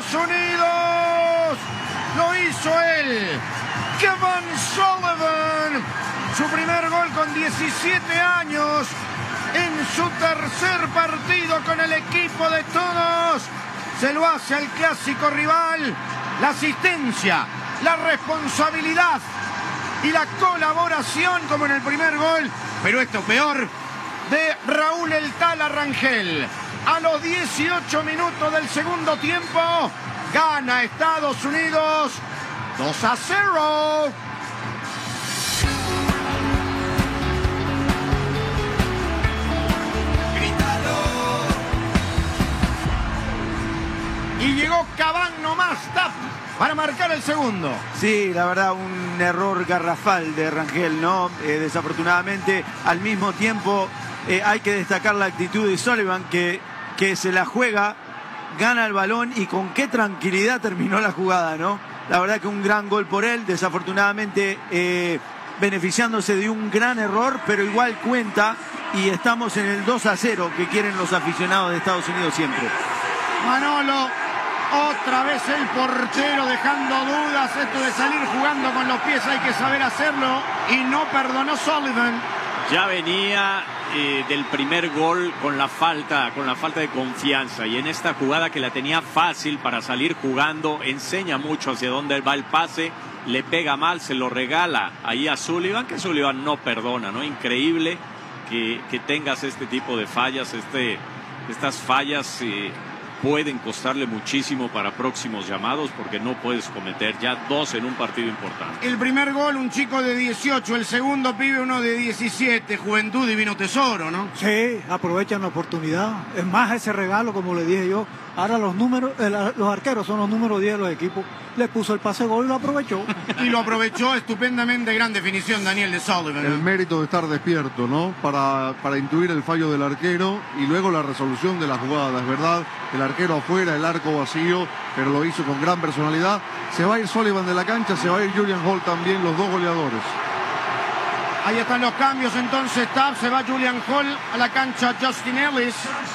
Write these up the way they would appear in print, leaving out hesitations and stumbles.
Estados Unidos. Lo hizo él, Kevin Sullivan. Su primer gol con 17 años en su tercer partido con el equipo de todos. Se lo hace al clásico rival. La asistencia, la responsabilidad y la colaboración como en el primer gol. Pero esto peor, de Raúl El Tala Rangel. A los 18 minutos del segundo tiempo, gana Estados Unidos 2-0. Y llegó Cavani nomás, tap, para marcar el segundo. Sí, la verdad, un error garrafal de Rangel, ¿no? Desafortunadamente, al mismo tiempo, hay que destacar la actitud de Sullivan, que se la juega, gana el balón y con qué tranquilidad terminó la jugada, ¿no? La verdad que un gran gol por él, desafortunadamente beneficiándose de un gran error, pero igual cuenta y estamos en el 2-0 que quieren los aficionados de Estados Unidos siempre. Manolo, otra vez el portero dejando dudas. Esto de salir jugando con los pies hay que saber hacerlo y no perdonó Sullivan. Ya venía del primer gol con la falta de confianza, y en esta jugada que la tenía fácil para salir jugando, enseña mucho hacia dónde va el pase, le pega mal, se lo regala ahí a Sullivan, que Sullivan no perdona, ¿no? Increíble que tengas este tipo de fallas, estas fallas pueden costarle muchísimo para próximos llamados, porque no puedes cometer ya dos en un partido importante. El primer gol, un chico de 18, el segundo pibe, uno de 17, Juventud Divino Tesoro, ¿no? Sí, aprovechan la oportunidad. Es más, ese regalo, como le dije yo, ahora los números, los arqueros son los números 10 de los equipos. Le puso el pase gol y lo aprovechó. Y lo aprovechó estupendamente. Gran definición, Daniel, de Sullivan, ¿no? El mérito de estar despierto, ¿no? Para intuir el fallo del arquero y luego la resolución de la jugada. Es verdad, el arquero afuera, el arco vacío, pero lo hizo con gran personalidad. Se va a ir Sullivan de la cancha, se va a ir Julian Hall también, los dos goleadores. Ahí están los cambios entonces. Se va Julian Hall a la cancha, Justin Ellis.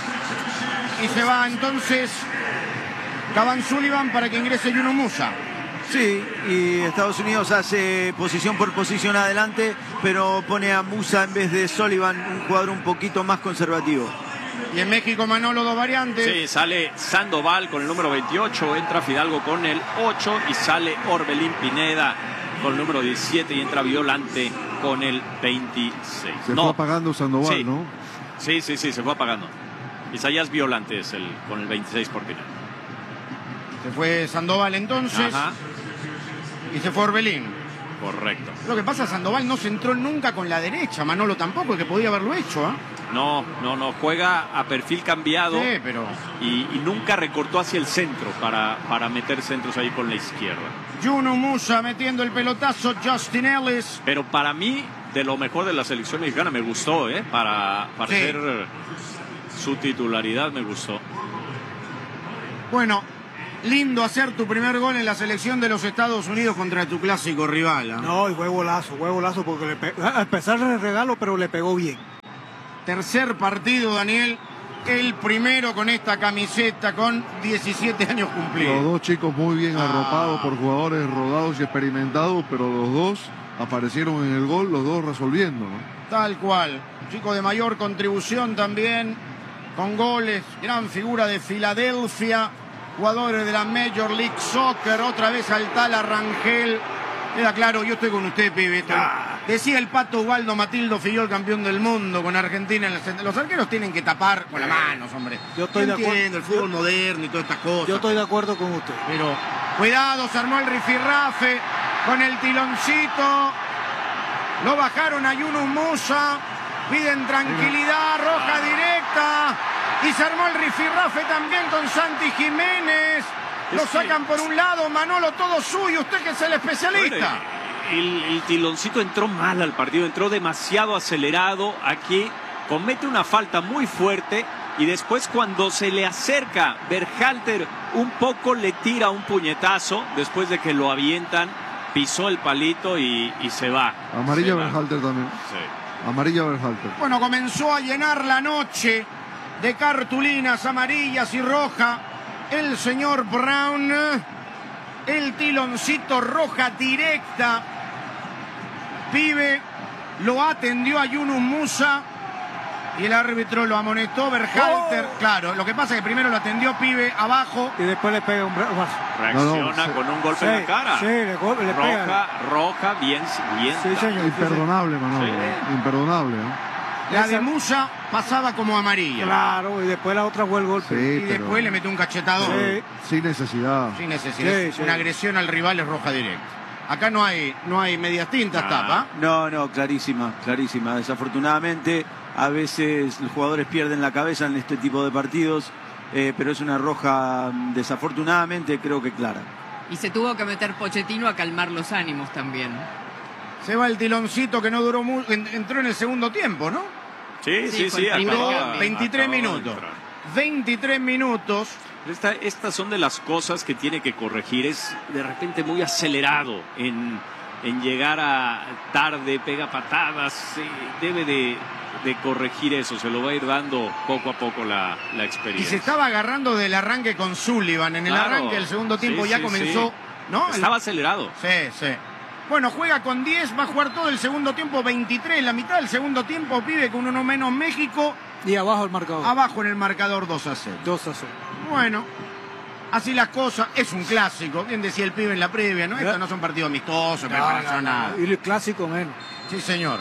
Y se va entonces Cavani Sullivan para que ingrese Yunus Musa. Sí, y Estados Unidos hace posición por posición adelante, pero pone a Musa en vez de Sullivan, un jugador un poquito más conservativo. Y en México, Manolo, dos variantes. Sí, sale Sandoval con el número 28, entra Fidalgo con el 8 y sale Orbelín Pineda con el número 17 y entra Violante con el 26. Se fue apagando Sandoval, sí, ¿no? Sí, se fue apagando. Isaías Violante es con el 26 por Pineda. Se fue Sandoval entonces. Ajá. Y se fue Orbelín. Correcto. Lo que pasa, Sandoval no se entró nunca con la derecha, Manolo tampoco, que podía haberlo hecho, ¿eh? No, juega a perfil cambiado. Sí, pero... Y nunca recortó hacia el centro para meter centros ahí con la izquierda. Yunus Musa metiendo el pelotazo, Justin Ellis. Pero para mí, de lo mejor de la selección mexicana, me gustó, para Sí. ser su titularidad, me gustó. Bueno, lindo hacer tu primer gol en la selección de los Estados Unidos contra tu clásico rival, ¿eh? No, y fue golazo, porque a pesar del regalo, pero le pegó bien. Tercer partido, Daniel. El primero con esta camiseta con 17 años Los cumplidos. dos chicos muy bien arropados por jugadores rodados y experimentados, pero los dos aparecieron en el gol, los dos resolviendo, ¿no? Tal cual. Chico de mayor contribución también, con goles. Gran figura de Filadelfia. Jugadores de la Major League Soccer. Otra vez al Tala Rangel. Queda claro, yo estoy con usted, pibe. Decía el Pato Ubaldo Matildo Fillol, campeón del mundo con Argentina. Los arqueros tienen que tapar con las manos, hombre. Yo estoy de acuerdo. Entiendo el fútbol moderno y todas estas cosas. Yo estoy de acuerdo con usted. Pero cuidado, se armó el rifirrafe con el tiloncito. Lo bajaron a Yunus Musa. Piden tranquilidad, roja directa. Y se armó el rifirrafe también con Santi Jiménez. Lo sacan por un lado, Manolo, todo suyo. Usted que es el especialista. El tiloncito entró mal al partido, entró demasiado acelerado. Aquí comete una falta muy fuerte y después, cuando se le acerca Berhalter un poco, le tira un puñetazo después de que lo avientan, pisó el palito y se va. Amarilla Berhalter también. Sí. Amarilla Berhalter. Bueno, comenzó a llenar la noche de cartulinas amarillas y rojas el señor Brown. El tiloncito, roja directa. Pibe lo atendió a Yunus Musa y el árbitro lo amonestó. Berhalter, claro, lo que pasa es que primero lo atendió Pibe abajo Y después le pega un brazo. Reacciona con un golpe en la cara. Sí, le pega. Roja, bien. Sí, señor. Imperdonable, Manolo. Sí. Imperdonable. La de Musa pasaba como amarilla. Claro, y después la otra fue el golpe. Sí, Y pero después le metió un cachetador. Sí. sin necesidad. Sin necesidad. Sí, sí. Una agresión al rival es roja directa. Acá no hay medias tintas, tapa. No, clarísima. Desafortunadamente, a veces los jugadores pierden la cabeza en este tipo de partidos, pero es una roja, desafortunadamente, creo que clara. Y se tuvo que meter Pochettino a calmar los ánimos también. Se va el tiloncito que no duró mucho. Entró en el segundo tiempo, ¿no? Sí. fue el primer acabó- cambio. 23 acabó de minutos. entrar. 23 minutos. Estas son de las cosas que tiene que corregir. Es de repente muy acelerado en llegar a tarde, pega patadas. Debe de corregir eso. Se lo va a ir dando poco a poco la Y experiencia. se estaba agarrando del arranque con Sullivan. En el Claro. arranque del segundo tiempo Sí, ya sí, comenzó. sí. ¿No? Estaba acelerado. Sí. Bueno, juega con 10, va a jugar todo el segundo tiempo, 23, la mitad del segundo tiempo, Pibe con uno menos México, Y abajo el marcador. abajo en el marcador 2-0. 2-0. Bueno, así las cosas, es un clásico, bien decía el Pibe en la previa, ¿no? Estos no son partidos amistosos, preparación, nada. Y el clásico menos. Sí, señor.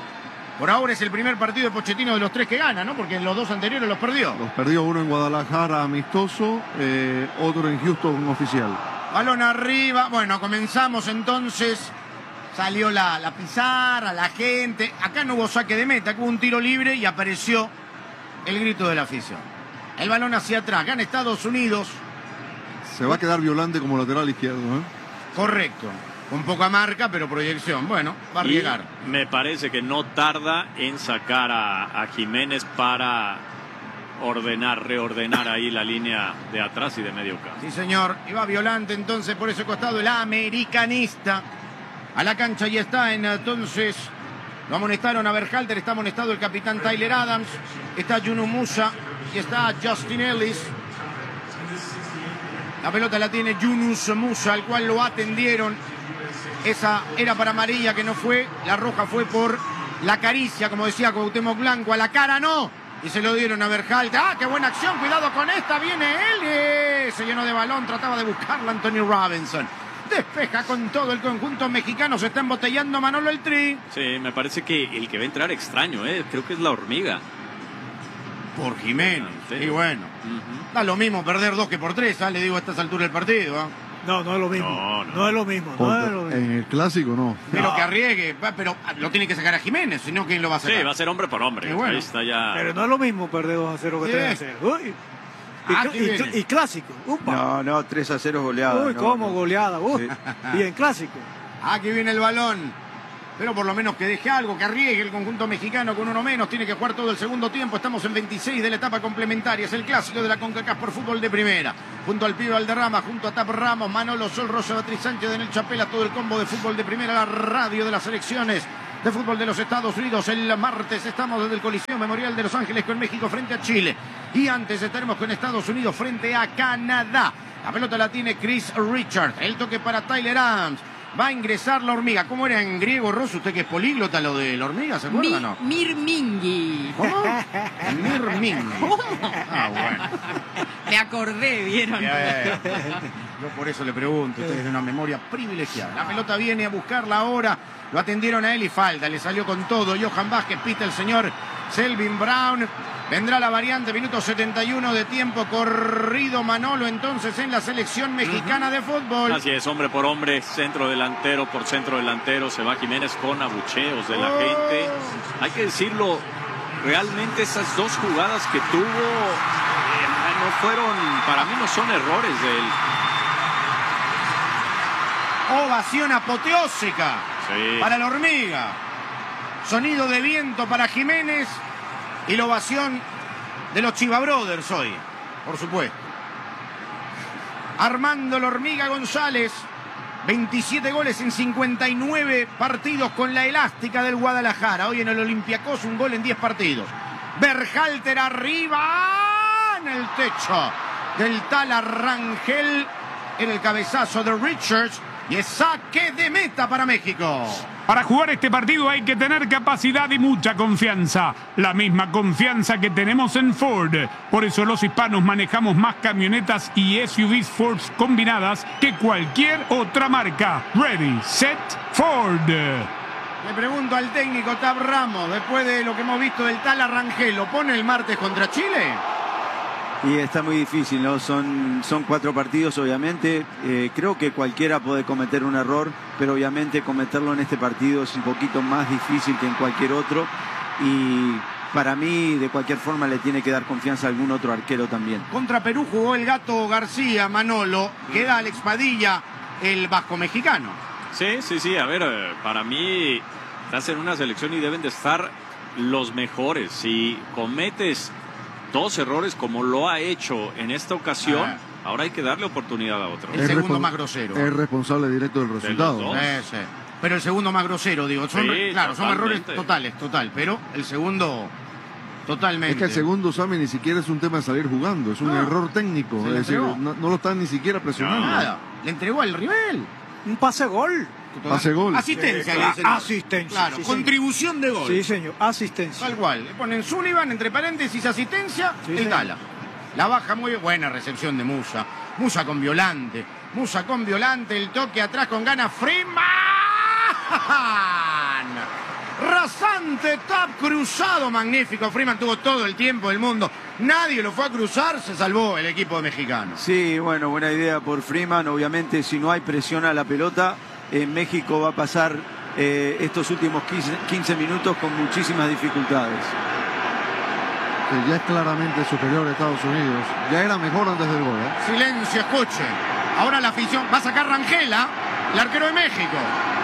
Por ahora es el primer partido de Pochettino de los 3 que gana, ¿no? Porque en los 2 anteriores los perdió. Los perdió uno en Guadalajara amistoso, otro en Houston oficial. Balón arriba. Bueno, comenzamos entonces. Salió la pizarra, la gente. Acá no hubo saque de meta, hubo un tiro libre y apareció el grito de la afición. El balón hacia atrás. Gana Estados Unidos. Se va a quedar Violante como lateral izquierdo. Correcto. Con poca marca, pero proyección. Bueno, va a Y llegar. me parece que no tarda en sacar a Jiménez para reordenar ahí la línea de atrás y de medio campo. Sí, señor. Y va Violante entonces por ese costado el americanista. A la cancha y está entonces. Lo amonestaron a Berhalter, está amonestado el capitán Tyler Adams, está Yunus Musa y está Justin Ellis. La pelota la tiene Yunus Musa, al cual lo atendieron. Esa era para amarilla que no fue, la roja fue por la caricia, como decía Cuauhtémoc Blanco, a la cara no. Y se lo dieron a Berhalter. ¡Ah, qué buena acción! Cuidado con esta, viene Ellis. Se llenó de balón, trataba de buscarla Anthony Robinson. Despeja con todo el conjunto mexicano. Se está embotellando Manolo el Tri. Sí, me parece que el que va a entrar extraño, creo que es la hormiga. Por Jiménez. Sí. Y bueno, da lo mismo perder 2 que por 3, le digo a estas alturas del partido. No es lo mismo. No. No es lo mismo. No es lo mismo. En el clásico no. Pero que arriesgue, pero lo tiene que sacar a Jiménez, si no, ¿quién lo va a sacar? Sí, va a ser hombre por hombre. Y bueno. Ahí está ya. Pero no es lo mismo perder 2-0 que Sí. 3-0. Uy. Aquí viene. Y clásico. Upa. No, 3-0 goleada. Uy, no, cómo no. goleada. Sí. Y en clásico. Aquí viene el balón. Pero por lo menos que deje algo, que arriesgue el conjunto mexicano con uno menos. Tiene que jugar todo el segundo tiempo. Estamos en 26 de la etapa complementaria. Es el clásico de la CONCACAF por fútbol de primera. Junto al Pibe Valderrama, junto a Tap Ramos, Manolo Sol, Rosa Beatriz Sánchez, Daniel Chapela, todo el combo de fútbol de primera, la radio de las selecciones de fútbol de los Estados Unidos. El martes estamos desde el Coliseo Memorial de Los Ángeles con México frente a Chile. Y antes estaremos con Estados Unidos frente a Canadá. La pelota la tiene Chris Richard. El toque para Tyler Adams. Va a ingresar la hormiga. ¿Cómo era en griego, Rosso? Usted que es políglota, lo de la hormiga, ¿se acuerda o no? Mirmingi. ¿Cómo? Mirmingi. Ah, bueno. Me acordé, ¿vieron? Bien. Yo por eso le pregunto, usted es de una memoria privilegiada. La pelota viene a buscarla ahora. Lo atendieron a él y falta. Le salió con todo. Johan Vázquez pita el señor Selvin Brown. Vendrá la variante, minuto 71 de tiempo corrido. Manolo entonces en la selección mexicana de fútbol. Así es, hombre por hombre, centro delantero por centro delantero. Se va Jiménez con abucheos de la gente. Hay que decirlo, realmente esas dos jugadas que tuvo no fueron, para mí no son errores de él. Ovación apoteósica Sí. para la hormiga. Sonido de viento para Jiménez. Y la ovación de los Chiva Brothers hoy, por supuesto. Armando la hormiga González. 27 goles en 59 partidos con la elástica del Guadalajara. Hoy en el Olympiacos un gol en 10 partidos. Berhalter arriba en el techo. del Tala Rangel en el cabezazo de Richards. Y es saque de meta para México. Para jugar este partido hay que tener capacidad y mucha confianza. La misma confianza que tenemos en Ford. Por eso los hispanos manejamos más camionetas y SUVs Ford combinadas que cualquier otra marca. Ready, set, Ford. Le pregunto al técnico Tab Ramos, después de lo que hemos visto del Tala Rangel, ¿lo pone el martes contra Chile? Y está muy difícil, ¿no? Son 4 partidos, obviamente. Creo que cualquiera puede cometer un error, pero obviamente cometerlo en este partido es un poquito más difícil que en cualquier otro. Y para mí, de cualquier forma, le tiene que dar confianza a algún otro arquero también. Contra Perú jugó el Gato García, Manolo. Queda Alex Padilla, el vasco mexicano. Sí. A ver, para mí estás en una selección y deben de estar los mejores. Si cometes 2 errores como lo ha hecho en esta ocasión, ahora hay que darle oportunidad a otro. El segundo más grosero. Es responsable directo del resultado. Sí. Pero el segundo más grosero, digo. Son errores total. Pero el segundo, totalmente. Es que el segundo, Sammy, ni siquiera es un tema de salir jugando. Es un error técnico. Es decir, no lo están ni siquiera presionando. Nada. Le entregó al rival. Un pase-gol. Pase gol. Asistencia. Asistencia. Claro, sí, contribución de gol. Sí, señor. Asistencia. Tal cual. Le ponen Sullivan, entre paréntesis, asistencia, Sí, el Tala. La baja muy buena recepción de Musa. Musa con Violante, el toque atrás con ganas. Freeman. Rasante tap cruzado, magnífico. Freeman tuvo todo el tiempo del mundo. Nadie lo fue a cruzar, se salvó el equipo mexicano. Sí, bueno, buena idea por Freeman. Obviamente, si no hay presión a la pelota, México va a pasar estos últimos 15 minutos con muchísimas dificultades. Que ya es claramente superior a Estados Unidos. Ya era mejor antes del gol. Silencio, escuche. Ahora la afición va a sacar Rangela, el arquero de México.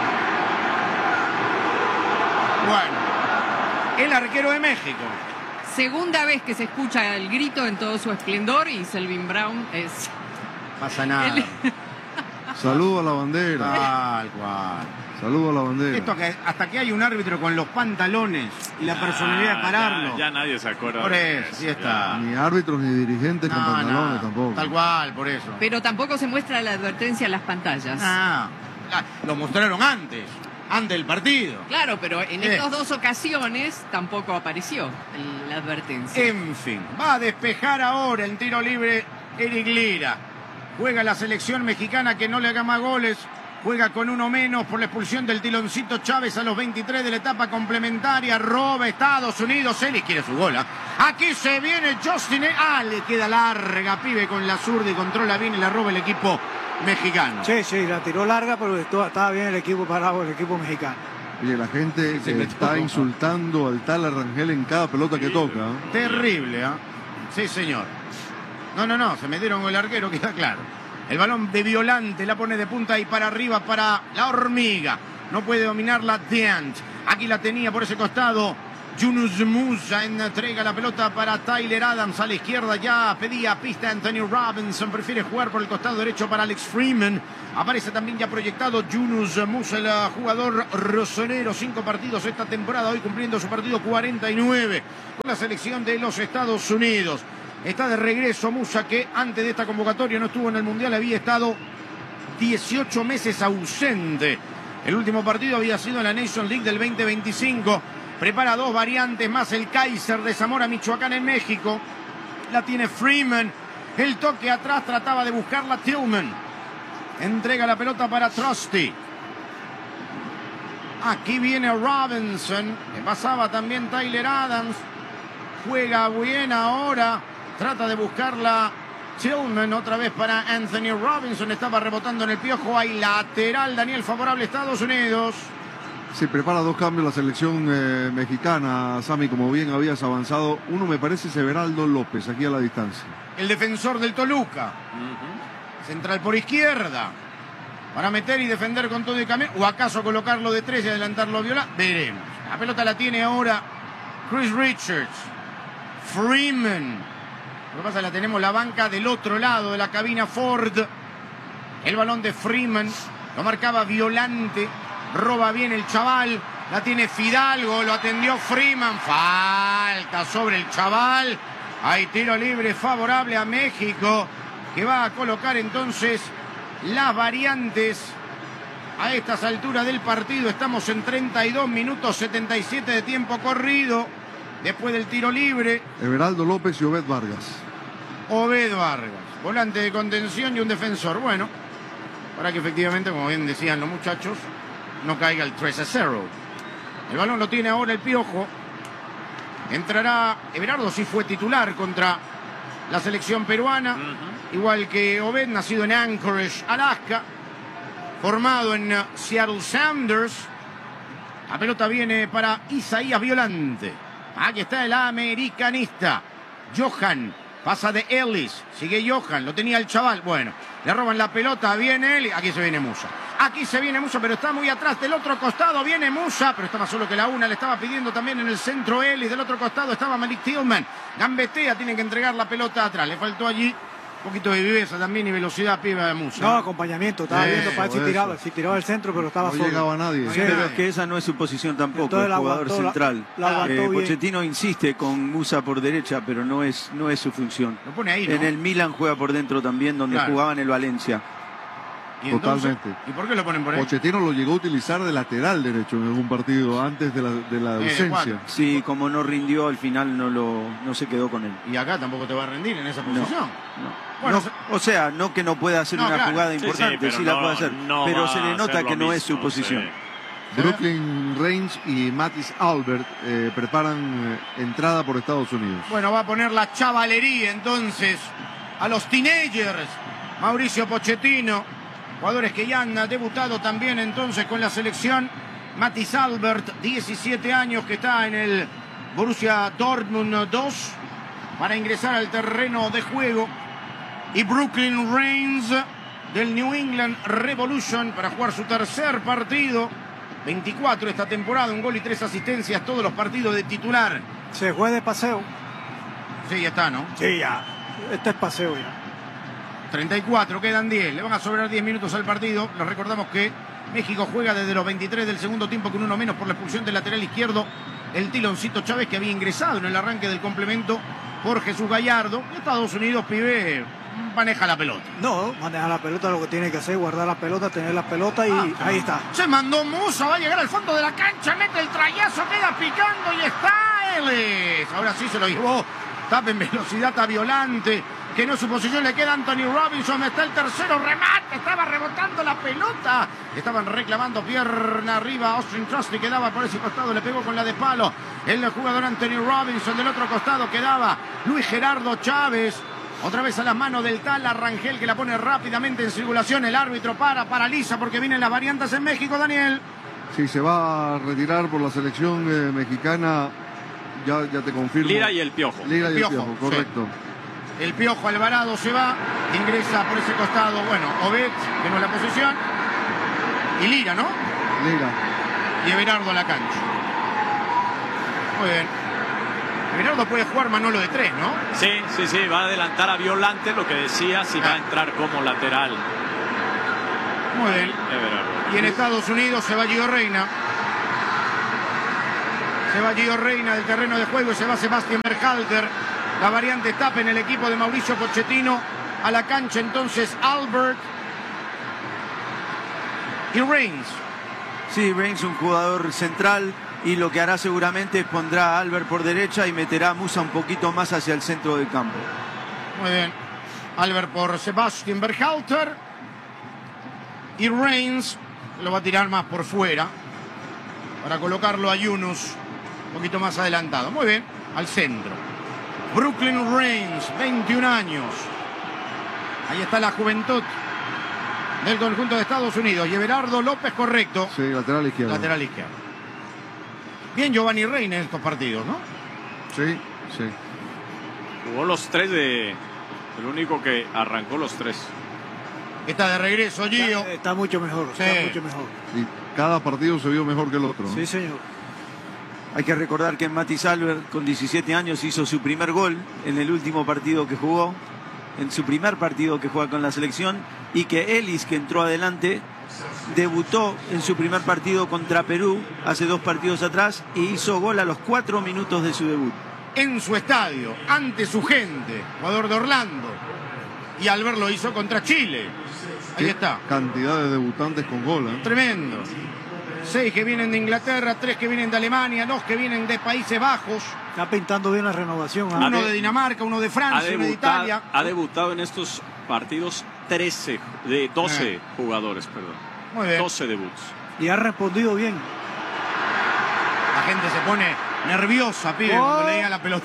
Bueno, el arquero de México. Segunda vez que se escucha el grito en todo su esplendor y Selvin Brown es... Pasa nada. Saludo a la bandera. Tal cual. Saludo a la bandera. Esto que hasta que hay un árbitro con los pantalones y la personalidad de pararlo. Ya nadie se acuerda. Por eso, sí está. Ni árbitros ni dirigentes con pantalones tampoco. Tal cual, por eso. Pero tampoco se muestra la advertencia en las pantallas. Lo mostraron antes del partido. Claro, pero en estas 2 ocasiones tampoco apareció la advertencia. En fin, va a despejar ahora el tiro libre Eric Lira. Juega la selección mexicana que no le haga más goles. Juega con 1 menos por la expulsión del Tiloncito Chávez a los 23 de la etapa complementaria. Roba Estados Unidos. Él quiere su gol. Aquí se viene Justin. Le queda larga, pibe, con la zurda y controla bien y la roba el equipo mexicano. Sí, la tiró larga, pero estaba bien el equipo parado, el equipo mexicano. Oye, la gente está insultando al Tala Rangel en cada pelota que toca. Terrible, Sí, señor. No, se metieron con el arquero, queda claro. El balón de Violante la pone de punta y para arriba para la Hormiga. No puede dominarla Deant. Aquí la tenía por ese costado Yunus Musa. Entrega la pelota para Tyler Adams a la izquierda. Ya pedía pista Anthony Robinson. Prefiere jugar por el costado derecho para Alex Freeman. Aparece también ya proyectado Yunus Musa, el jugador rosonero. 5 partidos esta temporada. Hoy cumpliendo su partido 49 con la selección de los Estados Unidos. Está de regreso Musa, que antes de esta convocatoria no estuvo en el Mundial, había estado 18 meses ausente. El último partido había sido en la Nation League del 2025. Prepara 2 variantes más el Kaiser de Zamora, Michoacán, en México. La tiene Freeman. El toque atrás, trataba de buscarla Tillman. Entrega la pelota para Trusty. Aquí viene Robinson. Le pasaba también Tyler Adams. Juega bien ahora. Trata de buscarla Tillman, otra vez para Anthony Robinson. Estaba rebotando en el piojo. Hay lateral, Daniel, favorable a Estados Unidos. Se prepara 2 cambios la selección mexicana, Sammy, como bien habías avanzado. Uno me parece Severaldo López, aquí a la distancia. El defensor del Toluca. Central por izquierda. Para meter y defender con todo y camino. O acaso colocarlo de 3 y adelantarlo a Viola. Veremos. La pelota la tiene ahora Chris Richards. Freeman. Lo que pasa es que la tenemos la banca del otro lado de la cabina Ford. El balón de Freeman. Lo marcaba Violante. Roba bien el chaval. La tiene Fidalgo. Lo atendió Freeman. Falta sobre el chaval. Hay tiro libre favorable a México. que va a colocar entonces las variantes a estas alturas del partido. Estamos en 32 minutos 77 de tiempo corrido después del tiro libre. Everaldo López y Obed Vargas. Obed Vargas, volante de contención y un defensor. Bueno, para que efectivamente, como bien decían los muchachos, no caiga el 3-0. El balón lo tiene ahora el Piojo. Entrará Everardo, sí fue titular contra la selección peruana, igual que Obed, nacido en Anchorage, Alaska, formado en Seattle Sounders. La pelota viene para Isaías Violante. Aquí está el americanista. Johan, pasa de Ellis, sigue Johan, lo tenía el chaval. Bueno, le roban la pelota, viene él, aquí se viene Musa. Aquí se viene Musa, pero está muy atrás. Del otro costado viene Musa, pero está más solo que la una. Le estaba pidiendo también en el centro Ellis. Del otro costado estaba Malik Tillman. Gambetea, tiene que entregar la pelota atrás. Le faltó allí un poquito de viveza también y velocidad, piba de Musa. No, acompañamiento. Estaba viendo para ver si tiraba el centro, pero estaba No solo. llegaba nadie. Sí, pero es que esa no es su posición tampoco, Entonces el jugador central. la aguantó bien. Pochettino insiste con Musa por derecha, pero no es su función. Lo pone ahí, ¿no? En el Milan juega por dentro también, donde Claro. jugaba en el Valencia. ¿Y entonces? Totalmente. ¿Y por qué lo ponen por ahí? Pochettino lo llegó a utilizar de lateral derecho en algún partido antes de la ausencia. cuatro. Sí, como no rindió, al final no se quedó con él. Y acá tampoco te va a rendir en esa posición. No. Bueno, O sea, no que no pueda hacer No, una claro. jugada Sí, sí, importante, pero sí la no- puede hacer, no pero va se a le nota hacer que lo no es su mismo, posición. sí. Brooklyn Reigns y Mattis Albert preparan entrada por Estados Unidos. Bueno, va a poner la chavalería entonces a los teenagers. Mauricio Pochettino, jugadores que ya han debutado también entonces con la selección. Mattis Albert, 17 años, que está en el Borussia Dortmund 2 para ingresar al terreno de juego. Y Brooklyn Reigns del New England Revolution para jugar su tercer partido. 24 esta temporada, un gol y 3 asistencias, todos los partidos de titular. Se fue de paseo. Sí, ya está, ¿no? Sí, ya. Este es paseo ya. 34, quedan 10. Le van a sobrar 10 minutos al partido. Les recordamos que México juega desde los 23 del segundo tiempo con uno menos por la expulsión del lateral izquierdo, el Tiloncito Chávez, que había ingresado en el arranque del complemento por Jesús Gallardo. Estados Unidos, pibe, maneja la pelota. No, maneja la pelota, lo que tiene que hacer, guardar la pelota, tener la pelota y ahí está. Se mandó Musa, va a llegar al fondo de la cancha, mete el trayazo, queda picando y está Ellis. Ahora sí se lo llevó. Tapa en velocidad, está Violante, que no es su posición, le queda Anthony Robinson, está el tercero, remate, estaba rebotando la pelota. Estaban reclamando pierna arriba, Austin Trusty quedaba por ese costado, le pegó con la de palo. El jugador Anthony Robinson, del otro costado quedaba Luis Gerardo Chávez. Otra vez a las manos del Tala Rangel, que la pone rápidamente en circulación. El árbitro paraliza porque vienen las variantes en México, Daniel. Sí, se va a retirar por la selección mexicana, ya te confirmo. Lira y el Piojo. Lira y el Piojo, Piojo, correcto. El Piojo Alvarado se va, ingresa por ese costado, bueno, Obed, que no es la posición, y Lira, ¿no? Lira. Y Everardo a la cancha. Muy bien. Everardo puede jugar Manolo de 3, ¿no? Sí, va a adelantar a Violante, lo que decía, si va a entrar como lateral. Muy bien. Everardo. Y en Estados Unidos se va Gio Reina. Se va Gio Reina del terreno de juego y se va Sebastián Berhalter. La variante tapa en el equipo de Mauricio Pochettino. A la cancha entonces Albert y Reigns. Sí, Reigns un jugador central y lo que hará seguramente es pondrá a Albert por derecha y meterá a Musa un poquito más hacia el centro del campo. Muy bien. Albert por Sebastián Berhalter. Y Reigns lo va a tirar más por fuera para colocarlo a Yunus un poquito más adelantado. Muy bien, al centro. Brooklyn Reigns, 21 años. Ahí está la juventud del conjunto de Estados Unidos. Y Everardo López, correcto. Sí, lateral izquierdo. Lateral izquierdo. Bien Giovanni Reina en estos partidos, ¿no? Sí. Jugó los tres el único que arrancó los tres. Está de regreso Gio. Está mucho mejor, Sí. está mucho mejor. Y cada partido se vio mejor que el otro, ¿no? Sí, señor. Hay que recordar que Mattis Albert con 17 años hizo su primer gol en el último partido que jugó, en su primer partido que juega con la selección, y que Ellis, que entró adelante, debutó en su primer partido contra Perú hace 2 partidos atrás e hizo gol a los 4 minutos de su debut. En su estadio, ante su gente, jugador de Orlando. Y Albert lo hizo contra Chile. Ahí está. Cantidad de debutantes con gol, ¿eh? Tremendo. 6 que vienen de Inglaterra, 3 que vienen de Alemania, 2 que vienen de Países Bajos. Está pintando bien la renovación. ¿Ah? Uno de Dinamarca, uno de Francia, uno de Italia. Ha debutado en estos partidos 12 jugadores, perdón. Muy bien. 12 debuts. Y ha respondido bien. La gente se pone nerviosa, pibe, cuando le llega la pelota.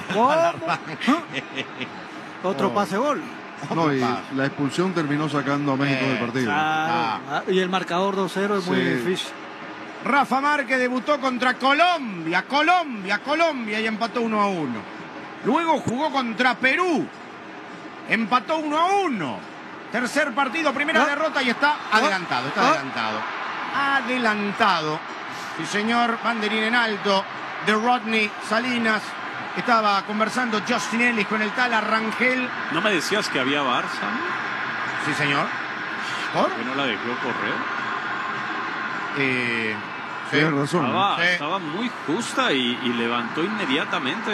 Otro pase gol. No, y la expulsión terminó sacando a México del partido. Claro. Y el marcador 2-0 es muy difícil. Rafa Márquez debutó contra Colombia y empató 1-1. Luego jugó contra Perú, empató 1-1. Tercer partido, primera derrota y está adelantado, adelantado. Sí, señor, banderín en alto de Rodney Salinas. Estaba conversando Justin Ellis con el tal Arrangel. ¿No me decías que había Barça? Sí, señor. ¿Por qué no la dejó correr? Tienes razón. Estaba muy justa y levantó inmediatamente.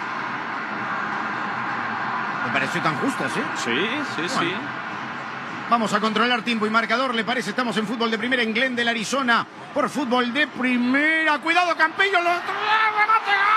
¿Me pareció tan justa, sí? Sí. Vamos a controlar tiempo y marcador, ¿le parece? Estamos en fútbol de primera en Glendale, Arizona. Por fútbol de primera. Cuidado, Campillo. ¡Remate!